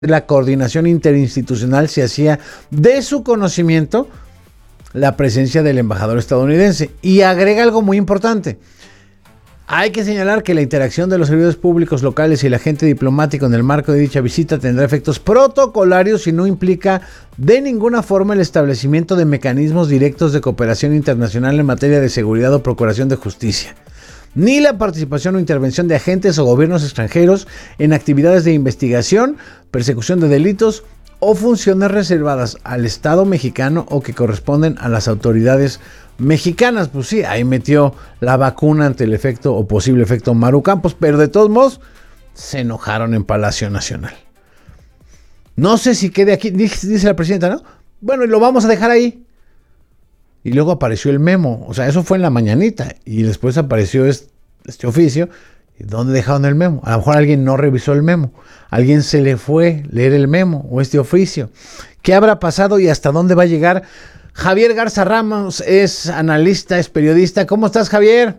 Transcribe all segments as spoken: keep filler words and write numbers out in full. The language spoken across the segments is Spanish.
la coordinación interinstitucional se hacía de su conocimiento la presencia del embajador estadounidense. Y agrega algo muy importante. Hay que señalar que la interacción de los servidores públicos locales y el agente diplomático en el marco de dicha visita tendrá efectos protocolarios y no implica de ninguna forma el establecimiento de mecanismos directos de cooperación internacional en materia de seguridad o procuración de justicia, ni la participación o intervención de agentes o gobiernos extranjeros en actividades de investigación, persecución de delitos o funciones reservadas al Estado mexicano o que corresponden a las autoridades mexicanas. Pues sí, ahí metió la vacuna ante el efecto o posible efecto Maru Campos, pero de todos modos se enojaron en Palacio Nacional. No sé si quede aquí, dice la presidenta, ¿no? Bueno, y lo vamos a dejar ahí. Y luego apareció el memo, o sea, eso fue en la mañanita, y después apareció este, este oficio. ¿Dónde dejaron el memo? A lo mejor alguien no revisó el memo, alguien se le fue leer el memo o este oficio. ¿Qué habrá pasado y hasta dónde va a llegar? Javier Garza Ramos es analista, es periodista. ¿Cómo estás, Javier?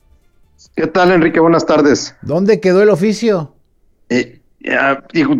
¿Qué tal, Enrique? Buenas tardes. ¿Dónde quedó el oficio? Eh, ya,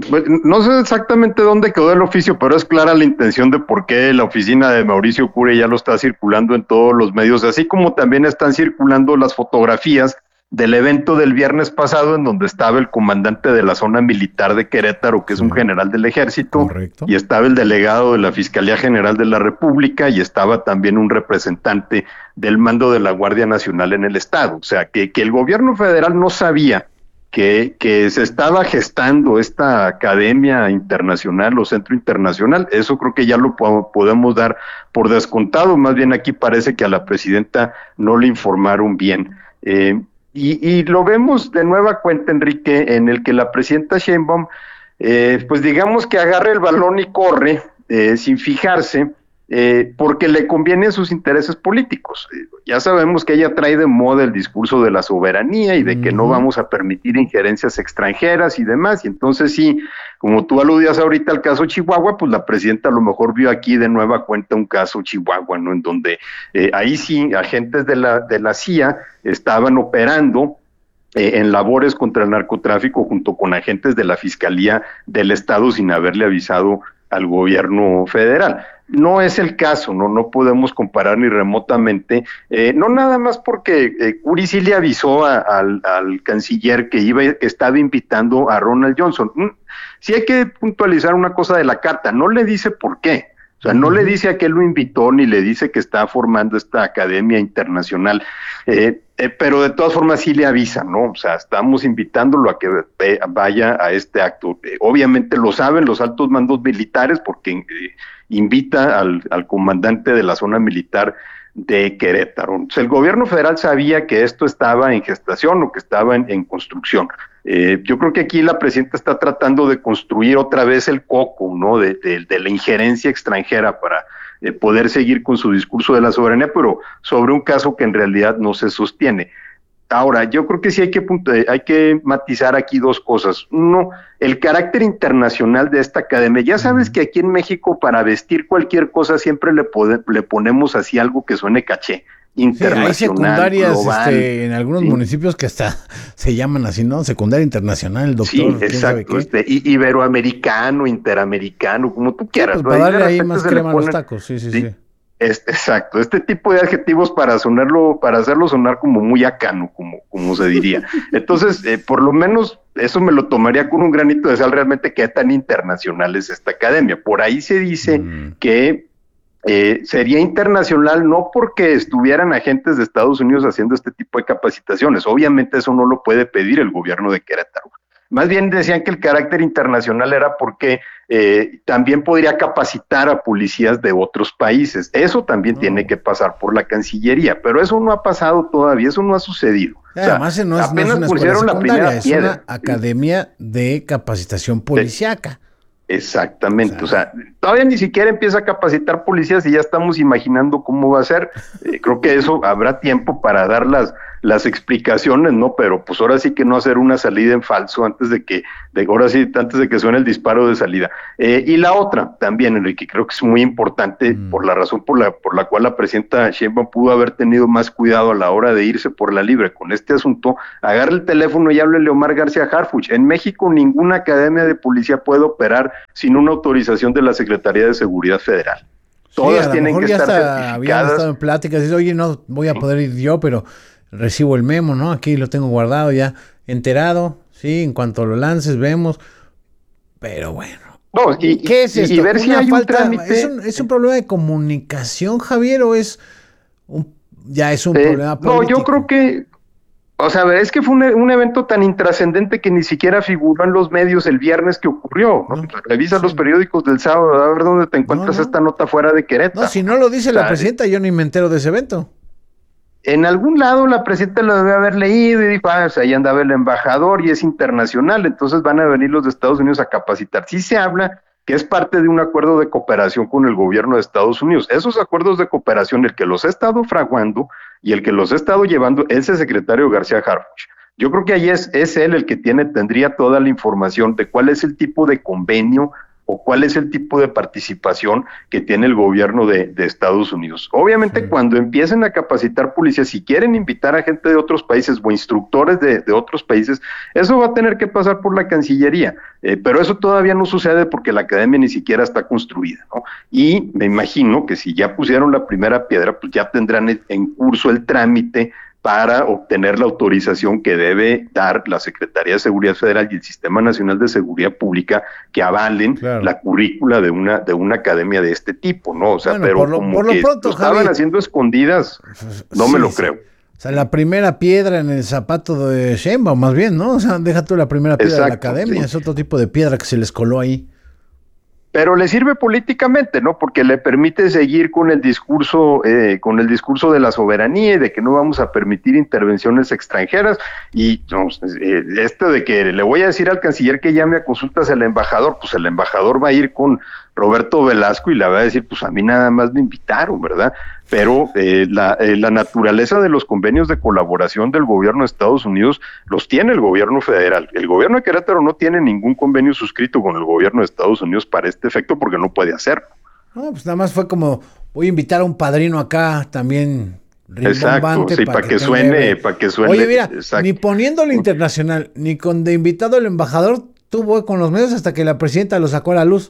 no sé exactamente dónde quedó el oficio, pero es clara la intención de por qué la oficina de Mauricio Curi ya lo está circulando en todos los medios, así como también están circulando las fotografías del evento del viernes pasado en donde estaba el comandante de la zona militar de Querétaro, que es un general del ejército. Correcto. Y estaba el delegado de la Fiscalía General de la República y estaba también un representante del mando de la Guardia Nacional en el estado. O sea, que, que el gobierno federal no sabía que, que se estaba gestando esta academia internacional o centro internacional, eso creo que ya lo po- podemos dar por descontado. Más bien aquí parece que a la presidenta no le informaron bien. Eh, Y, y lo vemos de nueva cuenta, Enrique, en el que la presidenta Sheinbaum, eh, pues digamos que agarra el balón y corre eh, sin fijarse, eh, porque le convienen sus intereses políticos. Eh, ya sabemos que ella trae de moda el discurso de la soberanía y de uh-huh. que no vamos a permitir injerencias extranjeras y demás, y entonces sí, como tú aludías ahorita al caso Chihuahua, pues la presidenta a lo mejor vio aquí de nueva cuenta un caso Chihuahua, ¿no? En donde eh, ahí sí agentes de la, de la C I A estaban operando eh, en labores contra el narcotráfico junto con agentes de la Fiscalía del Estado sin haberle avisado al gobierno federal. No es el caso, no no podemos comparar ni remotamente, eh, no nada más porque eh, Curi sí le avisó a, al, al canciller que iba que estaba invitando a Ronald Johnson. Mm, sí hay que puntualizar una cosa de la carta, no le dice por qué. O sea, no le dice a qué lo invitó, ni le dice que está formando esta academia internacional, eh, eh, pero de todas formas sí le avisa, ¿no? O sea, estamos invitándolo a que eh, vaya a este acto. Eh, obviamente lo saben los altos mandos militares porque eh, invita al, al comandante de la zona militar de Querétaro. O sea, el gobierno federal sabía que esto estaba en gestación o que estaba en, en construcción. Eh, yo creo que aquí la presidenta está tratando de construir otra vez el coco, ¿no? De, de, de la injerencia extranjera para eh, poder seguir con su discurso de la soberanía, pero sobre un caso que en realidad no se sostiene. Ahora, yo creo que sí hay que, hay que matizar aquí dos cosas. Uno, el carácter internacional de esta academia. Ya sabes que aquí en México para vestir cualquier cosa siempre le, pode, le ponemos así algo que suene caché. Internacional, sí, hay secundarias global, este, en algunos ¿sí? municipios que hasta se llaman así, ¿no? Secundaria internacional, doctor. Sí, exacto. Este, iberoamericano, interamericano, como tú quieras. Sí, pues para darle ahí más crema a los tacos, sí, sí, sí. sí. Es, exacto, este tipo de adjetivos para sonarlo, para hacerlo sonar como muy acano, como, como se diría. Entonces, eh, por lo menos eso me lo tomaría con un granito de sal, realmente qué tan internacional es esta academia. Por ahí se dice mm. que eh, sería internacional no porque estuvieran agentes de Estados Unidos haciendo este tipo de capacitaciones, obviamente eso no lo puede pedir el gobierno de Querétaro. Más bien decían que el carácter internacional era porque eh, también podría capacitar a policías de otros países. Eso también oh. tiene que pasar por la Cancillería, pero eso no ha pasado todavía, eso no ha sucedido. Eh, o sea, además no es, apenas no es una pusieron la primera es piedra. Una academia de capacitación policíaca. Exactamente, o sea, todavía ni siquiera empieza a capacitar policías y ya estamos imaginando cómo va a ser. Eh, creo que eso habrá tiempo para dar las, las explicaciones, ¿no? Pero pues ahora sí que no hacer una salida en falso antes de que de ahora sí, antes de que suene el disparo de salida. Eh, y la otra, también, Enrique, creo que es muy importante, mm. por la razón por la, por la cual la presidenta Sheinbaum pudo haber tenido más cuidado a la hora de irse por la libre con este asunto, agarre el teléfono y háblele a Omar García Harfuch. En México ninguna academia de policía puede operar sin una autorización de la Secretaría de Seguridad Federal. Todas sí, tienen que estar certificadas. Habían estado en pláticas, dice, oye, no voy a poder ir yo, pero recibo el memo, ¿no? Aquí lo tengo guardado ya, enterado, sí, en cuanto lo lances vemos, pero bueno. No, y, ¿Qué es esto? Y ver si hay falta, un trámite. ¿Es un, ¿Es un problema de comunicación, Javier, o es un, ya es un eh, problema político? No, yo creo que, o sea, es que fue un, un evento tan intrascendente que ni siquiera figuró en los medios el viernes que ocurrió, ¿no? No, Revisa sí. los periódicos del sábado, a ver dónde te encuentras no, no. esta nota fuera de Querétaro. No, si no lo dice o sea, la presidenta, yo ni me entero de ese evento. En algún lado la presidenta lo debe haber leído y dijo, ah, o sea, ahí andaba el embajador y es internacional, entonces van a venir los de Estados Unidos a capacitar. Sí se habla que es parte de un acuerdo de cooperación con el gobierno de Estados Unidos. Esos acuerdos de cooperación, el que los ha estado fraguando y el que los ha estado llevando es el secretario García Harfuch. Yo creo que ahí es, es él el que tiene, tendría toda la información de cuál es el tipo de convenio o cuál es el tipo de participación que tiene el gobierno de, de Estados Unidos. Obviamente, sí. cuando empiecen a capacitar policías, si quieren invitar a gente de otros países o instructores de, de otros países, eso va a tener que pasar por la Cancillería, eh, pero eso todavía no sucede porque la academia ni siquiera está construida, ¿no? Y me imagino que si ya pusieron la primera piedra, pues ya tendrán en curso el trámite para obtener la autorización que debe dar la Secretaría de Seguridad Federal y el Sistema Nacional de Seguridad Pública que avalen claro. la currícula de una de una academia de este tipo, ¿no? O sea, bueno, pero lo, como que pronto, lo estaban Javier, haciendo escondidas, no sí, me lo creo. O sea, la primera piedra en el zapato de Sheinbaum, más bien, ¿no? O sea, deja tú la primera piedra Exacto, de la academia, sí. es otro tipo de piedra que se les coló ahí. Pero le sirve políticamente, ¿no? Porque le permite seguir con el discurso, eh, con el discurso de la soberanía y de que no vamos a permitir intervenciones extranjeras. Y no, eh, esto de que le voy a decir al canciller que llame a consultas al embajador, pues el embajador va a ir con Roberto Velasco y le va a decir, pues a mí nada más me invitaron, ¿verdad? Pero eh, la, eh, la naturaleza de los convenios de colaboración del gobierno de Estados Unidos los tiene el gobierno federal. El gobierno de Querétaro no tiene ningún convenio suscrito con el gobierno de Estados Unidos para este efecto porque no puede hacerlo. No, pues nada más fue como, voy a invitar a un padrino acá también. Exacto, sí, para que, que suene, para que suene. Oye, mira, exacto. ni poniéndolo internacional, ni con de invitado el embajador, tuvo con los medios hasta que la presidenta lo sacó a la luz.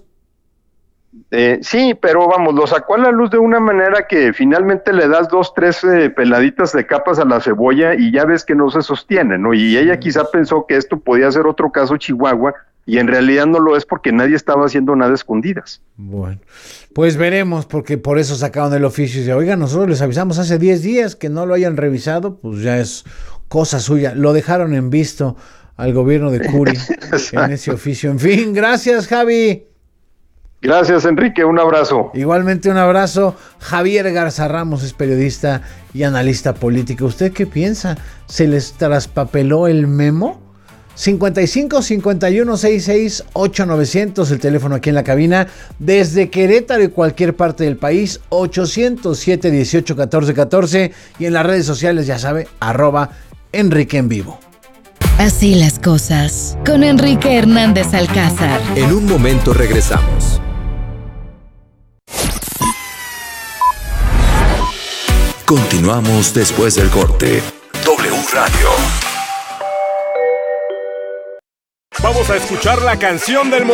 Eh, sí, pero vamos, lo sacó a la luz de una manera que finalmente le das dos, tres eh, peladitas de capas a la cebolla y ya ves que no se sostiene, ¿no? Y ella quizá pensó que esto podía ser otro caso Chihuahua y en realidad no lo es porque nadie estaba haciendo nada escondidas. Bueno, pues veremos, porque por eso sacaron el oficio y dice, oiga, nosotros les avisamos hace diez días que no lo hayan revisado, pues ya es cosa suya. Lo dejaron en visto al gobierno de Curi en ese oficio. En fin, gracias, Javi. Gracias, Enrique, un abrazo. Igualmente un abrazo. Javier Garza Ramos es periodista y analista político. ¿Usted qué piensa? ¿Se les traspapeló el memo? cincuenta y cinco, cincuenta y uno, sesenta y seis, ocho novecientos, el teléfono aquí en la cabina. Desde Querétaro y cualquier parte del país, ochocientos siete, dieciocho, catorce, catorce. Y en las redes sociales, ya sabe, arroba Enrique en Vivo. Así las cosas, con Enrique Hernández Alcázar. En un momento regresamos. Continuamos después del corte. W Radio. Vamos a escuchar la canción del momento.